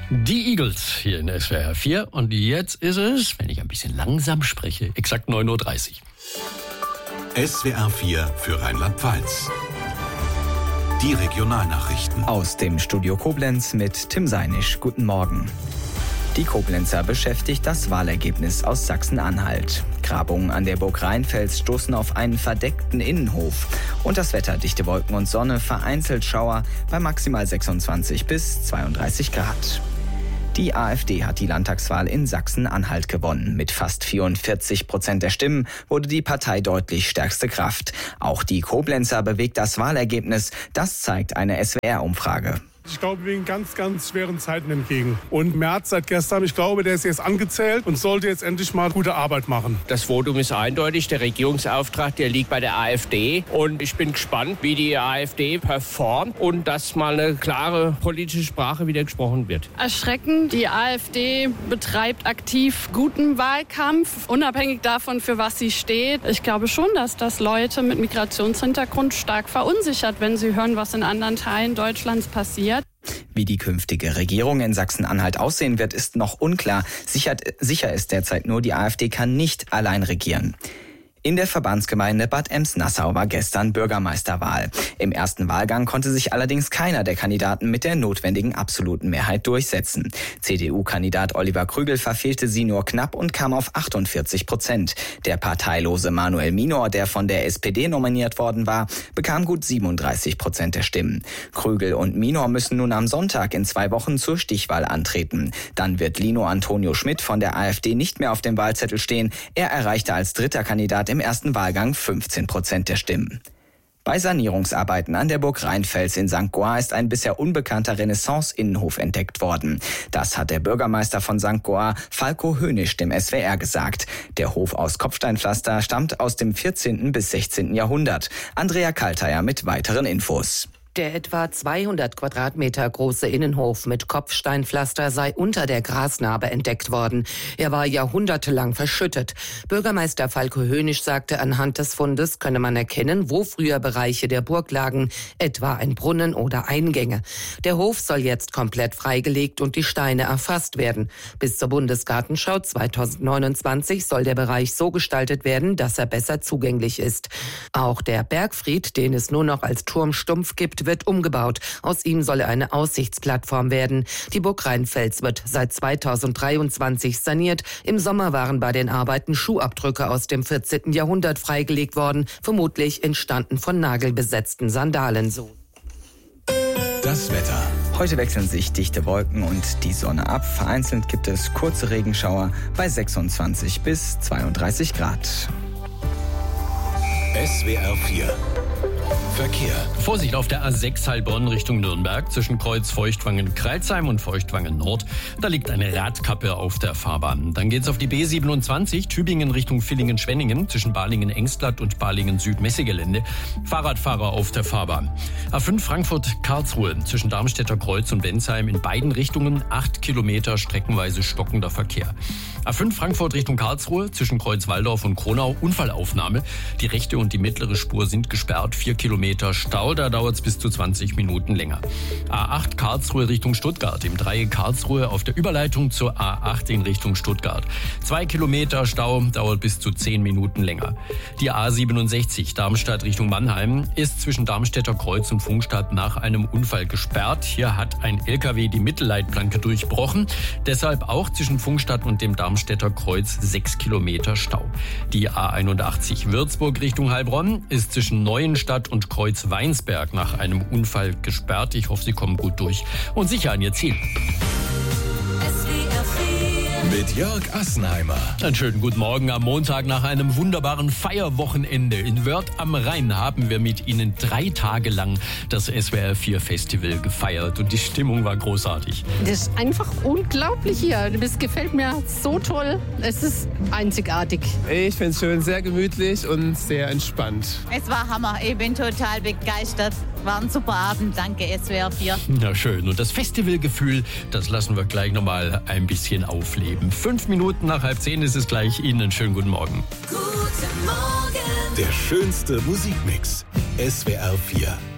Die Eagles hier in SWR 4 und jetzt ist es, wenn ich ein bisschen langsam spreche, exakt 9.30 Uhr. SWR 4 für Rheinland-Pfalz. Die Regionalnachrichten. Aus dem Studio Koblenz mit Tim Seinisch. Guten Morgen. Die Koblenzer beschäftigt das Wahlergebnis aus Sachsen-Anhalt. Grabungen an der Burg Rheinfels stoßen auf einen verdeckten Innenhof. Und das Wetter, dichte Wolken und Sonne, vereinzelt Schauer bei maximal 26 bis 32 Grad. Die AfD hat die Landtagswahl in Sachsen-Anhalt gewonnen. Mit fast 44% der Stimmen wurde die Partei deutlich stärkste Kraft. Auch die Koblenzer bewegt das Wahlergebnis. Das zeigt eine SWR-Umfrage. Ich glaube, wir gehen ganz, ganz schweren Zeiten entgegen. Und Merz seit gestern, ich glaube, der ist jetzt angezählt und sollte jetzt endlich mal gute Arbeit machen. Das Votum ist eindeutig. Der Regierungsauftrag, der liegt bei der AfD. Und ich bin gespannt, wie die AfD performt und dass mal eine klare politische Sprache wieder gesprochen wird. Erschreckend. Die AfD betreibt aktiv guten Wahlkampf, unabhängig davon, für was sie steht. Ich glaube schon, dass das Leute mit Migrationshintergrund stark verunsichert, wenn sie hören, was in anderen Teilen Deutschlands passiert. Wie die künftige Regierung in Sachsen-Anhalt aussehen wird, ist noch unklar. Sicher ist derzeit nur, die AfD kann nicht allein regieren. In der Verbandsgemeinde Bad Ems-Nassau war gestern Bürgermeisterwahl. Im ersten Wahlgang konnte sich allerdings keiner der Kandidaten mit der notwendigen absoluten Mehrheit durchsetzen. CDU-Kandidat Oliver Krügel verfehlte sie nur knapp und kam auf 48%. Der parteilose Manuel Minor, der von der SPD nominiert worden war, bekam gut 37% der Stimmen. Krügel und Minor müssen nun am Sonntag in 2 Wochen zur Stichwahl antreten. Dann wird Lino Antonio Schmidt von der AfD nicht mehr auf dem Wahlzettel stehen. Er erreichte als dritter Kandidat im ersten Wahlgang 15% der Stimmen. Bei Sanierungsarbeiten an der Burg Rheinfels in St. Goar ist ein bisher unbekannter Renaissance-Innenhof entdeckt worden. Das hat der Bürgermeister von St. Goar, Falko Hönisch, dem SWR gesagt. Der Hof aus Kopfsteinpflaster stammt aus dem 14. bis 16. Jahrhundert. Andrea Kalteier mit weiteren Infos. Der etwa 200 Quadratmeter große Innenhof mit Kopfsteinpflaster sei unter der Grasnarbe entdeckt worden. Er war jahrhundertelang verschüttet. Bürgermeister Falko Hönisch sagte, anhand des Fundes könne man erkennen, wo früher Bereiche der Burg lagen, etwa ein Brunnen oder Eingänge. Der Hof soll jetzt komplett freigelegt und die Steine erfasst werden. Bis zur Bundesgartenschau 2029 soll der Bereich so gestaltet werden, dass er besser zugänglich ist. Auch der Bergfried, den es nur noch als Turmstumpf gibt, wird umgebaut. Aus ihm soll eine Aussichtsplattform werden. Die Burg Rheinfels wird seit 2023 saniert. Im Sommer waren bei den Arbeiten Schuhabdrücke aus dem 14. Jahrhundert freigelegt worden, vermutlich entstanden von nagelbesetzten Sandalen. Das Wetter. Heute wechseln sich dichte Wolken und die Sonne ab. Vereinzelt gibt es kurze Regenschauer bei 26 bis 32 Grad. SWR 4 Verkehr. Vorsicht auf der A6 Heilbronn Richtung Nürnberg zwischen Kreuz Feuchtwangen-Kreilsheim und Feuchtwangen Nord. Da liegt eine Radkappe auf der Fahrbahn. Dann geht's auf die B27 Tübingen Richtung Villingen-Schwenningen zwischen Balingen-Engstlatt und Balingen-Süd-Messegelände. Fahrradfahrer auf der Fahrbahn. A5 Frankfurt-Karlsruhe zwischen Darmstädter Kreuz und Bensheim in beiden Richtungen 8 Kilometer streckenweise stockender Verkehr. A5 Frankfurt Richtung Karlsruhe zwischen Kreuz-Walldorf und Kronau Unfallaufnahme. Die rechte und die mittlere Spur sind gesperrt. 4 Kilometer Stau, da dauert es bis zu 20 Minuten länger. A8 Karlsruhe Richtung Stuttgart, im Dreieck Karlsruhe auf der Überleitung zur A8 in Richtung Stuttgart. 2 Kilometer Stau, dauert bis zu 10 Minuten länger. Die A67 Darmstadt Richtung Mannheim ist zwischen Darmstädter Kreuz und Pfungstadt nach einem Unfall gesperrt. Hier hat ein LKW die Mittelleitplanke durchbrochen. Deshalb auch zwischen Pfungstadt und dem Darmstädter Kreuz 6 Kilometer Stau. Die A81 Würzburg Richtung Heilbronn ist zwischen Neuenstadt und Kreuz-Weinsberg nach einem Unfall gesperrt. Ich hoffe, Sie kommen gut durch und sicher an Ihr Ziel. Mit Jörg Assenheimer. Einen schönen guten Morgen am Montag nach einem wunderbaren Feierwochenende. In Wörth am Rhein haben wir mit Ihnen 3 Tage lang das SWR 4 Festival gefeiert und die Stimmung war großartig. Das ist einfach unglaublich hier. Das gefällt mir so toll. Es ist einzigartig. Ich finde es schön, sehr gemütlich und sehr entspannt. Es war Hammer. Ich bin total begeistert. War ein super Abend. Danke, SWR 4. Na schön. Und das Festivalgefühl, das lassen wir gleich nochmal ein bisschen aufleben. 5 Minuten nach 9:30 ist es gleich. Ihnen einen schönen guten Morgen. Guten Morgen. Der schönste Musikmix. SWR 4.